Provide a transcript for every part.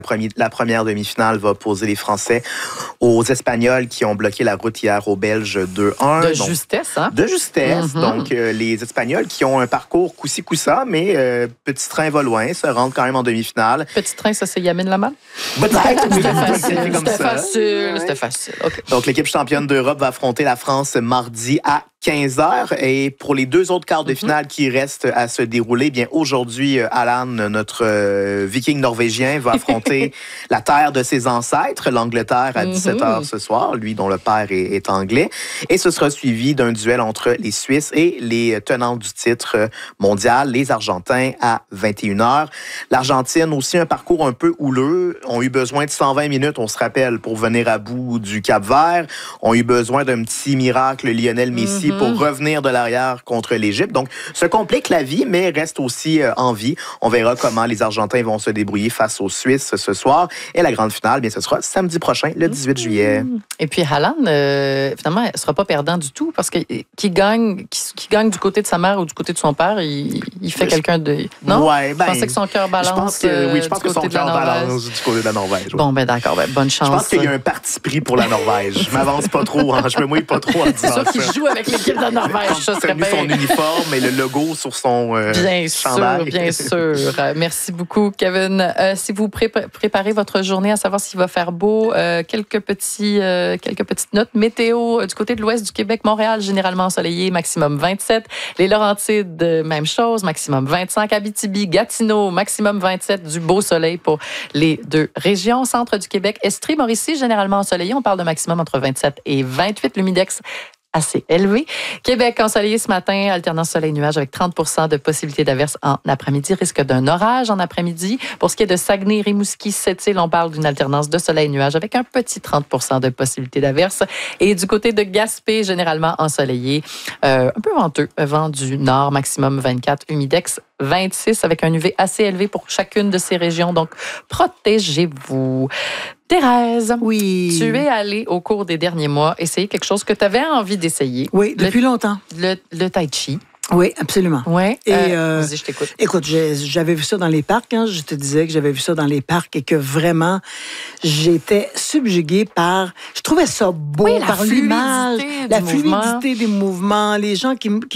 La première demi-finale va opposer les Français aux Espagnols qui ont bloqué la route hier aux Belges 2-1. De justesse, hein? De justesse. Donc, les Espagnols qui ont un parcours coup-ci, coup-ça, mais petit train va loin, se rendent quand même en demi-finale. Petit train, ça, c'est Yamin Lamal? Peut-être, oui. C'était facile. Okay. Donc, l'équipe championne d'Europe va affronter la France mardi à 15h. Et pour les deux autres quarts de finale qui restent à se dérouler, bien aujourd'hui, Alan, notre viking norvégien, va affronter la terre de ses ancêtres, l'Angleterre, à 17h ce soir, lui dont le père est anglais. Et ce sera suivi d'un duel entre les Suisses et les tenants du titre mondial, les Argentins, à 21h. L'Argentine, aussi un parcours un peu houleux, ont eu besoin de 120 minutes, on se rappelle, pour venir à bout du Cap-Vert, ont eu besoin d'un petit miracle Lionel Messi pour revenir de l'arrière contre l'Égypte. Donc, se complique la vie, mais reste aussi en vie. On verra comment les Argentins vont se débrouiller face aux Suisses ce soir. Et la grande finale, bien, ce sera samedi prochain, le 18 juillet. Et puis, Haaland, finalement, elle ne sera pas perdant du tout parce que qui gagne du côté de sa mère ou du côté de son père, il fait quelqu'un de... Non? Ouais, ben, je pensais que son cœur balance je pense que son cœur balance du côté de la Norvège. Oui. Bon, ben d'accord, bonne chance. Je pense qu'il y a un parti pris pour la Norvège. Je m'avance pas trop, hein, je me mouille pas trop en disant ça. C'est sûr qu'il joue avec l'équipe de la Norvège. Ça serait bien. Son uniforme et le logo sur son chandail. Bien sûr. Merci beaucoup, Kevin. Si vous préparez votre journée à savoir s'il va faire beau, quelques petites notes. Météo du côté de l'ouest du Québec, Montréal, généralement ensoleillé, maximum 27. Les Laurentides, même chose, maximum 25. Abitibi, Gatineau, maximum 27. Du beau soleil pour les deux régions. Centre du Québec, Estrie, Mauricie, généralement ensoleillé. On parle de maximum entre 27 et 28. L'humidex assez élevé. Québec, ensoleillé ce matin, alternance soleil-nuage avec 30% de possibilité d'averse en après-midi, risque d'un orage en après-midi. Pour ce qui est de Saguenay, Rimouski, Sept-Îles, on parle d'une alternance de soleil-nuage avec un petit 30% de possibilité d'averse. Et du côté de Gaspé, généralement ensoleillé, un peu venteux, vent du nord, maximum 24, humidex 26, avec un UV assez élevé pour chacune de ces régions. Donc, protégez-vous. Thérèse, oui. Tu es allée au cours des derniers mois essayer quelque chose que tu avais envie d'essayer. Oui, depuis longtemps. Le tai chi. Oui, absolument. Oui. Vas-y, je t'écoute. Écoute, j'avais vu ça dans les parcs. Hein, je te disais que j'avais vu ça dans les parcs et que vraiment, j'étais subjuguée par... Je trouvais ça beau, par l'image, la fluidité des mouvements, les gens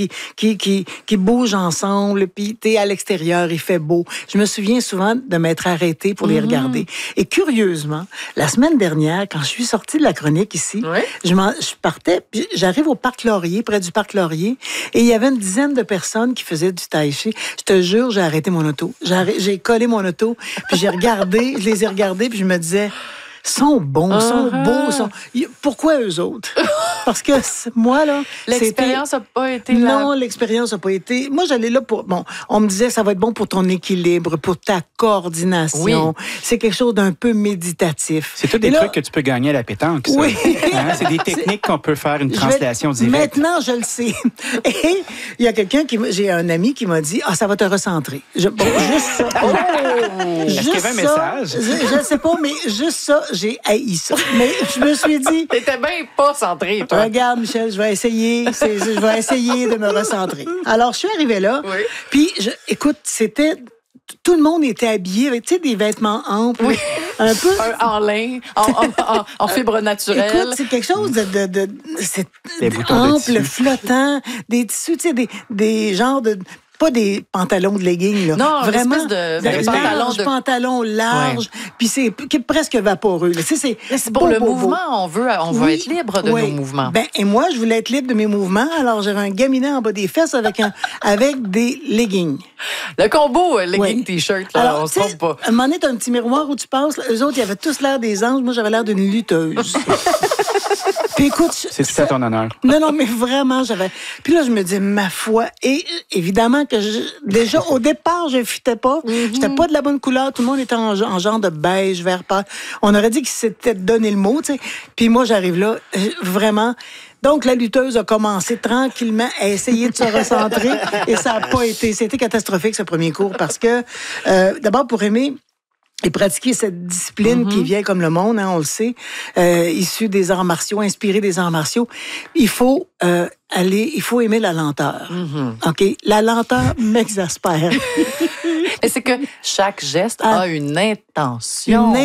qui bougent ensemble, puis t'es à l'extérieur, il fait beau. Je me souviens souvent de m'être arrêtée pour les regarder. Et curieusement, la semaine dernière, quand je suis sortie de la chronique ici, je partais, puis j'arrive au Parc Laurier, près du Parc Laurier, et il y avait une dizaine de personnes qui faisaient du tai chi. Je te jure, j'ai arrêté mon auto. J'ai collé mon auto, puis je les ai regardés, puis je me disais, sont bons, sont beaux. Pourquoi eux autres? Parce que moi, là... L'expérience n'a pas été là. Non, l'expérience n'a pas été... Moi, j'allais là pour... Bon, on me disait, ça va être bon pour ton équilibre, pour ta coordination. Oui. C'est quelque chose d'un peu méditatif. C'est tous des trucs que tu peux gagner à la pétanque, ça. Oui. Hein? C'est des techniques qu'on peut faire une translation directe. Maintenant, je le sais. Et il y a j'ai un ami qui m'a dit, ça va te recentrer. Juste ça. Est-ce qu'il y avait un message? Je ne sais pas, mais juste ça, j'ai haï ça. Mais je me suis dit... T'étais bien pas centré, toi. Regarde, Michel, je vais essayer de me recentrer. Alors, je suis arrivée là. Oui. Puis, écoute, c'était... Tout le monde était habillé avec, tu sais, des vêtements amples. Oui. Un peu... en lin, en fibre naturelle. Écoute, c'est quelque chose de c'est ample, flottant, des tissus, tu sais, des genres de... Pas des pantalons de leggings, là. Non, vraiment de pantalons larges, puis c'est presque vaporeux. C'est pour le mouvement, on veut être libre de nos mouvements. Et moi, je voulais être libre de mes mouvements, alors j'avais un gaminet en bas des fesses avec des leggings. Le combo legging t-shirt, là, alors, on se trompe pas. À un moment donné, t'as un petit miroir où tu passes, eux autres, ils avaient tous l'air des anges, moi j'avais l'air d'une lutteuse. Puis écoute... C'est tout à ton honneur. Non, mais vraiment, j'avais... Puis là, je me dis, ma foi, et évidemment que déjà, au départ, je ne fitais pas. J'étais pas de la bonne couleur. Tout le monde était en genre de beige, vert pâle. On aurait dit qu'il s'était donné le mot, tu sais. Puis moi, j'arrive là, vraiment... Donc, la lutteuse a commencé tranquillement à essayer de se recentrer et ça n'a pas été... C'était catastrophique, ce premier cours, parce que, d'abord, pour aimer... et pratiquer cette discipline qui vient comme le monde, hein, on le sait, issue des arts martiaux, inspirée des arts martiaux, il faut aimer la lenteur. OK? La lenteur m'exaspère. Et c'est que chaque geste a une intention.